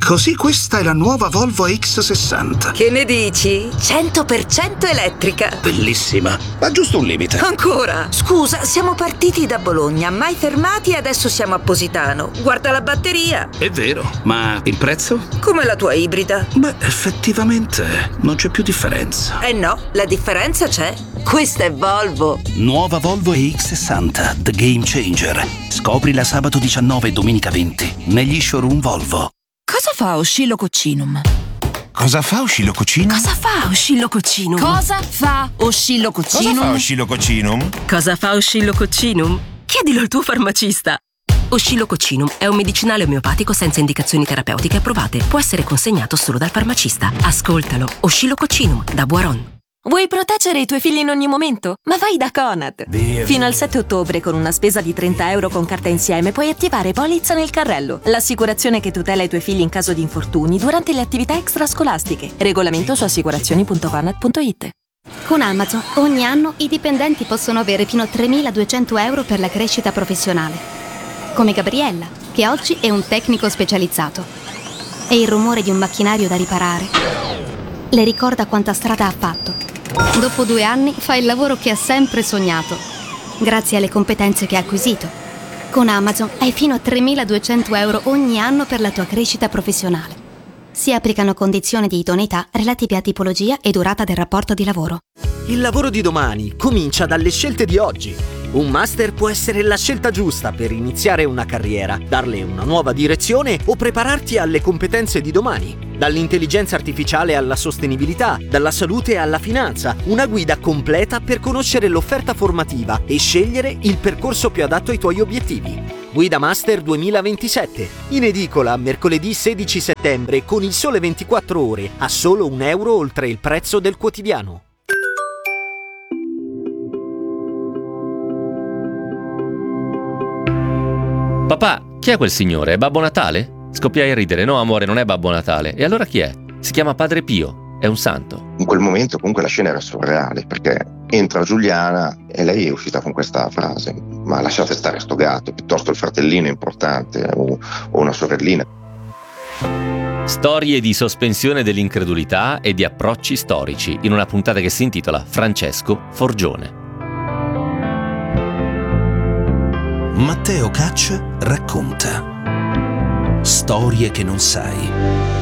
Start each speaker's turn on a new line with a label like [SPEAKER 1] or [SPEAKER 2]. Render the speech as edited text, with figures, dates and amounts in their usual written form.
[SPEAKER 1] Così questa è la nuova Volvo X60.
[SPEAKER 2] Che ne dici? 100% elettrica.
[SPEAKER 1] Bellissima, ma giusto un limite.
[SPEAKER 2] Ancora? Scusa, siamo partiti da Bologna, mai fermati e adesso siamo a Positano. Guarda la batteria.
[SPEAKER 1] È vero, ma il prezzo?
[SPEAKER 2] Come la tua ibrida.
[SPEAKER 1] Beh, effettivamente non c'è più differenza.
[SPEAKER 2] Eh no, la differenza c'è. Questa è Volvo.
[SPEAKER 1] Nuova Volvo EX60, The Game Changer. Scoprila sabato 19 e domenica 20 negli showroom Volvo.
[SPEAKER 3] Cosa fa Oscillococcinum?
[SPEAKER 4] Cosa fa Oscillococcinum?
[SPEAKER 3] Cosa fa Oscillococcinum? Cosa fa Oscillococcinum?
[SPEAKER 4] Cosa fa Oscillococcinum?
[SPEAKER 3] Cosa fa Oscillococcinum? Chiedilo al tuo farmacista. Oscillococcinum è un medicinale omeopatico senza indicazioni terapeutiche approvate. Può essere consegnato solo dal farmacista. Ascoltalo. Oscillococcinum da Boiron.
[SPEAKER 5] Vuoi proteggere i tuoi figli in ogni momento? Ma vai da Conad! Fino al 7 ottobre, con una spesa di 30 euro con carta insieme, puoi attivare Polizza nel carrello, l'assicurazione che tutela i tuoi figli in caso di infortuni durante le attività extrascolastiche. Regolamento su assicurazioni.conad.it.
[SPEAKER 6] Con Amazon, ogni anno i dipendenti possono avere fino a 3.200 euro per la crescita professionale. Come Gabriella, che oggi è un tecnico specializzato. E il rumore di un macchinario da riparare le ricorda quanta strada ha fatto. Dopo 2 anni fa il lavoro che ha sempre sognato, grazie alle competenze che ha acquisito. Con Amazon hai fino a 3.200 euro ogni anno per la tua crescita professionale. Si applicano condizioni di idoneità relative a tipologia e durata del rapporto di lavoro.
[SPEAKER 7] Il lavoro di domani comincia dalle scelte di oggi. Un master può essere la scelta giusta per iniziare una carriera, darle una nuova direzione o prepararti alle competenze di domani. Dall'intelligenza artificiale alla sostenibilità, dalla salute alla finanza, una guida completa per conoscere l'offerta formativa e scegliere il percorso più adatto ai tuoi obiettivi. Guida Master 2027, in edicola mercoledì 16 settembre con Il Sole 24 Ore a solo €1 oltre il prezzo del quotidiano.
[SPEAKER 8] Papà, chi è quel signore? È Babbo Natale? Scoppiai a ridere. No, amore, non è Babbo Natale. E allora chi è? Si chiama Padre Pio. È un santo.
[SPEAKER 9] In quel momento comunque la scena era surreale, perché entra Giuliana e lei è uscita con questa frase: ma lasciate stare sto gatto, piuttosto il fratellino è importante o una sorellina.
[SPEAKER 8] Storie di sospensione dell'incredulità e di approcci storici, in una puntata che si intitola Francesco Forgione.
[SPEAKER 1] Matteo Caccia racconta storie che non sai.